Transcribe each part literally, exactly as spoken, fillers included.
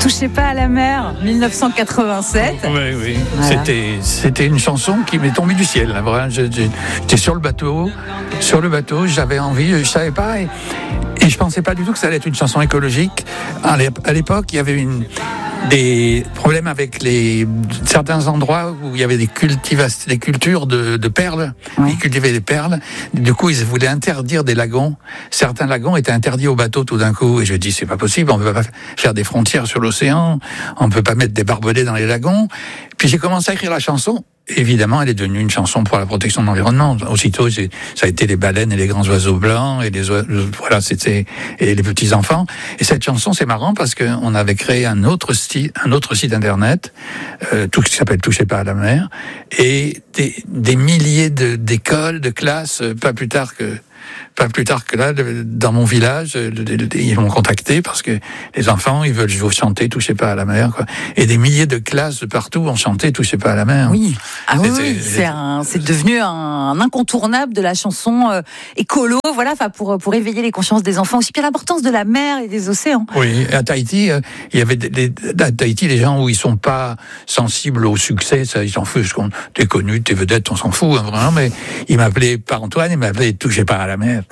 Touchez pas à la mer, dix-neuf cent quatre-vingt-sept. Oui, oui. Voilà. C'était, c'était une chanson qui m'est tombée du ciel. Là, voilà. Je, je, j'étais sur le bateau, sur le bateau, j'avais envie, je savais pas, et, et je pensais pas du tout que ça allait être une chanson écologique. À l'époque, il y avait une, des problèmes avec les certains endroits où il y avait des cultivas, des cultures de, de perles. Oui. Ils cultivaient des perles. Du coup, ils voulaient interdire des lagons. Certains lagons étaient interdits aux bateaux tout d'un coup. Et je dis, c'est pas possible. On ne peut pas faire des frontières sur l'océan. On ne peut pas mettre des barbelés dans les lagons. Puis j'ai commencé à écrire la chanson. Évidemment, elle est devenue une chanson pour la protection de l'environnement. Aussitôt, c'est, ça a été les baleines et les grands oiseaux blancs et les oiseaux, voilà, c'était et les petits enfants. Et cette chanson, c'est marrant parce que on avait créé un autre site, un autre site internet, euh, tout qui s'appelle Touchez pas à la mer, et des, des milliers de, d'écoles, de classes, pas plus tard que Pas plus tard que là, dans mon village, ils m'ont contacté parce que les enfants, ils veulent chanter Touchez pas à la mer, quoi. Et des milliers de classes de partout ont chanté Touchez pas à la mer. Oui, ah oui, c'est, oui. C'est, un, c'est devenu un incontournable de la chanson euh, écolo, voilà, enfin pour pour éveiller les consciences des enfants aussi, puis l'importance de la mer et des océans. Oui, à Tahiti, euh, il y avait des, des, à Tahiti les gens où ils sont pas sensibles au succès, ça, ils s'en foutent. T'es connu, t'es vedette, on s'en fout, hein, vraiment. Mais ils m'appelaient pas Antoine, ils m'appelaient Touchez pas à la mer.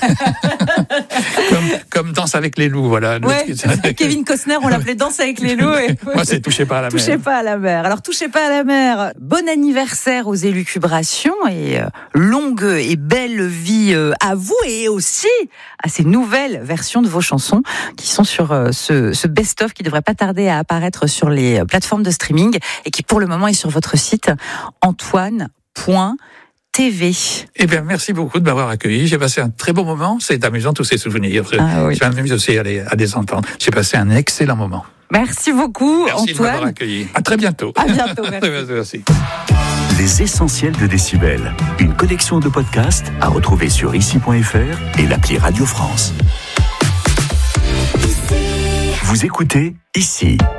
comme, comme Danse avec les loups, voilà. Ouais, Kevin Costner, on l'appelait Danse avec les loups. Et... Moi, c'est Touchez pas à la mer. Touchez pas à la mer. Alors, Touchez pas à la mer. Bon anniversaire aux élucubrations et euh, longue et belle vie euh, à vous et aussi à ces nouvelles versions de vos chansons qui sont sur euh, ce, ce best-of qui devrait pas tarder à apparaître sur les plateformes de streaming et qui pour le moment est sur votre site antoine point T V. Eh bien, merci beaucoup de m'avoir accueilli. J'ai passé un très bon moment. C'est amusant, tous ces souvenirs. Ah, oui. Je m'amuse aussi à les, à les entendre. J'ai passé un excellent moment. Merci beaucoup, merci Antoine. Merci de m'avoir accueilli. À très bientôt. À bientôt, merci. Merci. Les essentiels de Décibel. Une collection de podcasts à retrouver sur ici point f r et l'appli Radio France. Vous écoutez Ici.